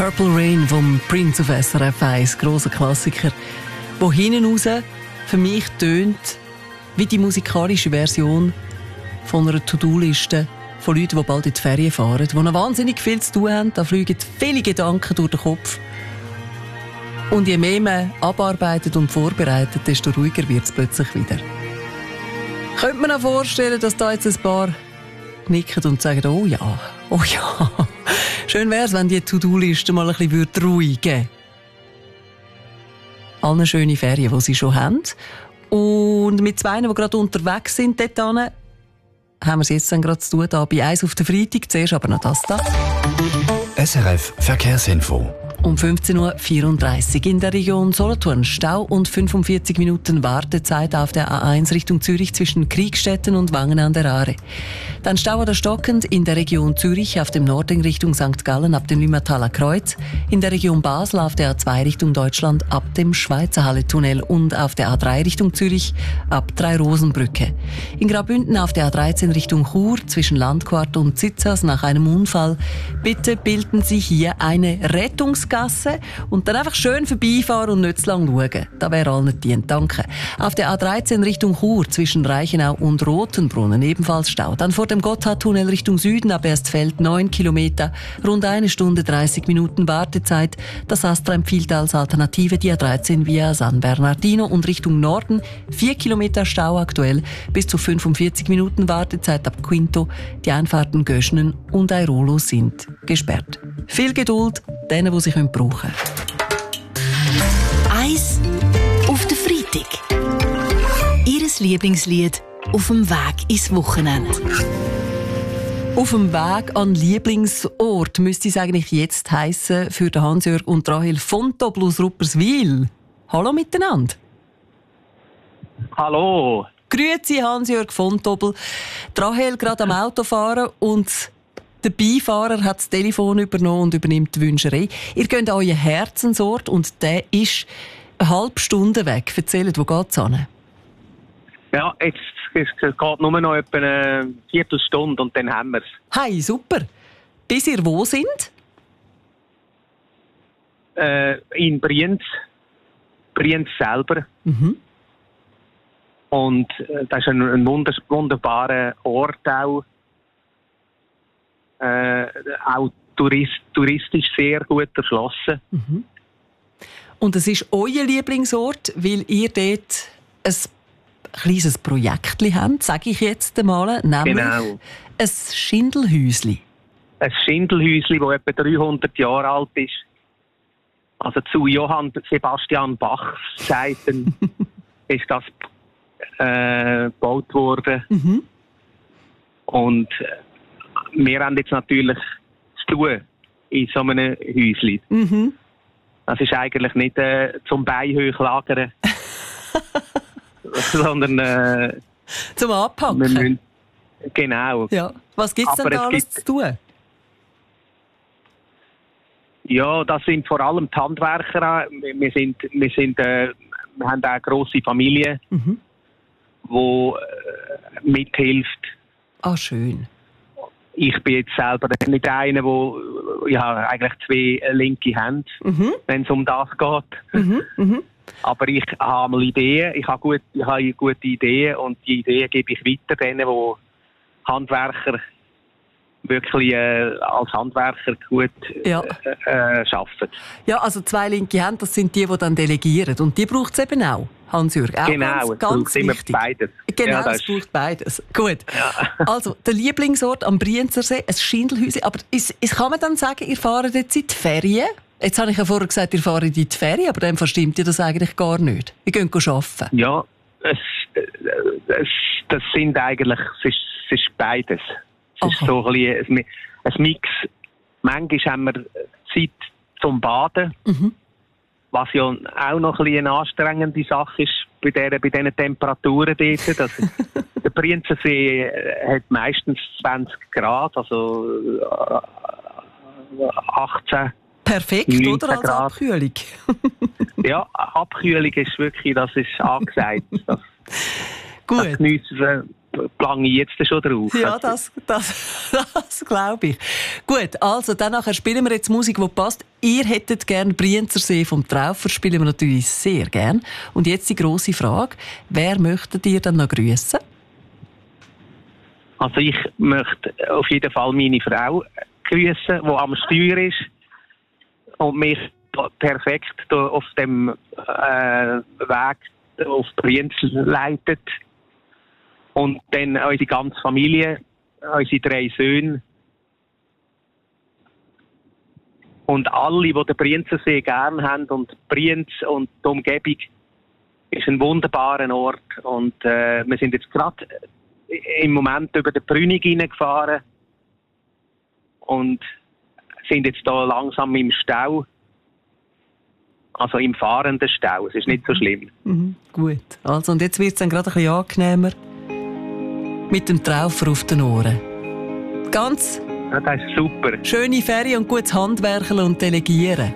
Purple Rain vom Prince of SRF 1, grosser Klassiker, wo hinten raus für mich tönt wie die musikalische Version von einer To-Do-Liste von Leuten, die bald in die Ferien fahren, die noch wahnsinnig viel zu tun haben. Da fliegen viele Gedanken durch den Kopf. Und je mehr man abarbeitet und vorbereitet, desto ruhiger wird es plötzlich wieder. Könnte man auch vorstellen, dass da jetzt ein paar nicken und sagen, oh ja. Schön wäre es, wenn die To-Do-Liste mal ein bisschen ruhigen würde. Allen schöne Ferien, die sie schon haben. Und mit zwei, die gerade unterwegs sind, dort haben wir es jetzt dann gerade zu tun, da bei 1 auf den Freitag. Zuerst aber noch das da. SRF Verkehrsinfo. Um 15.34 Uhr in der Region Solothurn Stau und 45 Minuten Wartezeit auf der A1 Richtung Zürich zwischen Kriegstetten und Wangen an der Aare. Dann Stau oder stockend in der Region Zürich auf dem Norden Richtung St. Gallen ab dem Limmertaler Kreuz, in der Region Basel auf der A2 Richtung Deutschland ab dem Schweizerhalle-Tunnel und auf der A3 Richtung Zürich ab Drei-Rosen-Brücke. In Graubünden auf der A13 Richtung Chur zwischen Landquart und Zitzers nach einem Unfall. Bitte bilden Sie hier eine Rettungsgasse und dann einfach schön vorbeifahren und nicht zu lang schauen. Da wäre allen dient. Danke. Auf der A13 Richtung Chur zwischen Reichenau und Rotenbrunnen ebenfalls Stau. Dann vor dem Gotthardtunnel Richtung Süden ab Erstfeld 9 Kilometer, rund 1 Stunde 30 Minuten Wartezeit. Das Astra empfiehlt als Alternative die A13 via San Bernardino und Richtung Norden 4 Kilometer Stau aktuell, bis zu 45 Minuten Wartezeit ab Quinto. Die Einfahrten Göschnen und Airolo sind gesperrt. Viel Geduld, denen, die sie brauchen können. 1 auf den Freitag. Ihres Lieblingslied auf dem Weg ins Wochenende. Auf dem Weg an Lieblingsort müsste es eigentlich jetzt heissen für den Hans-Jörg und Rahel von Tobel aus Rupperswil. Hallo miteinander. Hallo. Grüezi Hans-Jörg von Tobel. Rahel gerade am Autofahren und der Beifahrer hat das Telefon übernommen und übernimmt die Wünscherei. Ihr geht an euren Herzensort und der ist eine halbe Stunde weg. Erzählt, wo geht es hin? Ja, es geht nur noch etwa eine Viertelstunde und dann haben wir es. Hey, super. Bis ihr wo sind? In Brienz. Brienz selber. Mhm. Und das ist ein wunderbarer Ort auch. Auch touristisch sehr gut erschlossen. Mhm. Und es ist euer Lieblingsort, weil ihr dort ein kleines Projekt habt, sage ich jetzt einmal, nämlich genau. Ein Schindelhäusli. Ein Schindelhäusli, das etwa 300 Jahre alt ist. Also zu Johann Sebastian Bachs Zeiten ist das gebaut worden. Mhm. Und wir haben jetzt natürlich zu tun in so einem Häuschen. Mhm. Das ist eigentlich nicht zum Bein hochlagern, sondern zum Abpacken. Genau. Ja. Was gibt es denn da alles zu tun? Ja, das sind vor allem die Handwerker. Wir haben auch eine grosse Familie, die mithilft. Ah, schön. Ich bin jetzt selber nicht einer, der eigentlich 2 linke Hände, wenn es um das geht. Aber ich habe mal Ideen, ich habe gute Ideen und die Ideen gebe ich weiter denen, die Handwerker wirklich als Handwerker gut arbeiten. Ja, also 2 linke Hände, das sind die dann delegieren. Und die braucht es eben auch, Hans-Jörg. Genau, ganz immer wichtig. Beides. Genau, ja, es braucht beides. Gut. Ja. Also, der Lieblingsort am Brienzersee, ein Schindelhäuschen. Aber kann man dann sagen, ihr fahrt jetzt in die Ferien? Jetzt habe ich ja vorher gesagt, ihr fahrt in die Ferien, aber dann verstimmt ihr das eigentlich gar nicht. Ihr geht arbeiten. Ja, das sind eigentlich, es ist beides. Es ist so ein Mix. Manchmal haben wir Zeit zum Baden, was ja auch noch ein eine anstrengende Sache ist bei diesen Temperaturen dort. Der Brienzersee hat meistens 20 Grad, also 18. Perfekt, oder? Als Grad. Abkühlung. Ja, Abkühlung ist wirklich, das ist angesagt. Gut. Das geniessen plange ich jetzt schon drauf. Ja, das glaube ich. Gut, also dann nachher spielen wir jetzt Musik, die passt. Ihr hättet gerne Brienzersee vom Traufer, spielen wir natürlich sehr gern. Und jetzt die grosse Frage, wer möchtet ihr dann noch grüssen? Also ich möchte auf jeden Fall meine Frau grüssen, die am Steuer ist und mich perfekt auf dem Weg auf Brienz leitet. Und dann unsere ganze Familie, unsere 3 Söhne und alle, die den Brienzersee gerne haben. Und Brienz und die Umgebung ist ein wunderbarer Ort. Und wir sind jetzt gerade im Moment über den Brünig hineingefahren und sind jetzt da langsam im Stau. Also im fahrenden Stau. Es ist nicht so schlimm. Gut. Also, und jetzt wird es dann gerade ein bisschen angenehmer. Mit dem Traufer auf den Ohren. Ganz Ja, das ist super. schöne Ferien und gutes Handwerkeln und Delegieren.